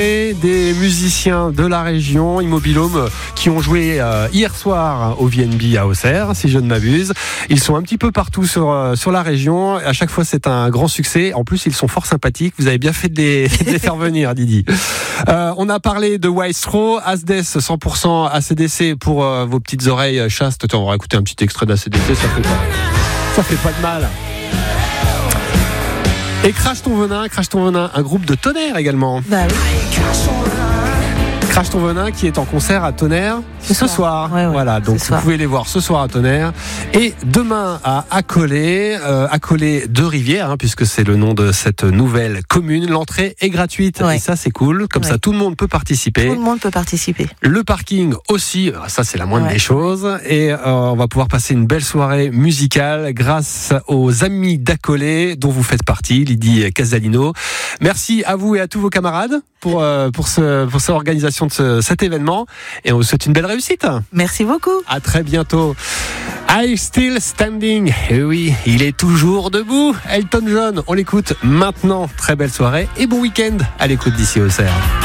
Des musiciens de la région, Immobilhome, qui ont joué hier soir au VNB à Auxerre, si je ne m'abuse. Ils sont un petit peu partout sur la région. À chaque fois, c'est un grand succès. En plus, ils sont fort sympathiques. Vous avez bien fait de les faire venir, Didi. On a parlé de Waistro, Asdes 100% ACDC pour vos petites oreilles chastes. Attends, on va écouter un petit extrait d'ACDC, ça fait pas de mal. Et Crash ton venin, un groupe de Tonnerre également. Bah oui. Crash ton venin qui est en concert à Tonnerre ce soir. Ouais, voilà, donc vous pouvez les voir ce soir à Tonnerre et demain à Accolé de Rivière, puisque c'est le nom de cette nouvelle commune. L'entrée est gratuite et ça c'est cool. Comme ça tout le monde peut participer. Tout le monde peut participer. Le parking aussi, ça c'est la moindre des choses. Et on va pouvoir passer une belle soirée musicale grâce aux amis d'Accolé dont vous faites partie, Lydie Casalino. Merci à vous et à tous vos camarades pour cette organisation de cet événement et on vous souhaite une belle réussite. Merci beaucoup. À très bientôt. I'm still standing. Et oui, il est toujours debout. Elton John, on l'écoute maintenant. Très belle soirée et bon week-end à l'écoute d'ici Auxerre.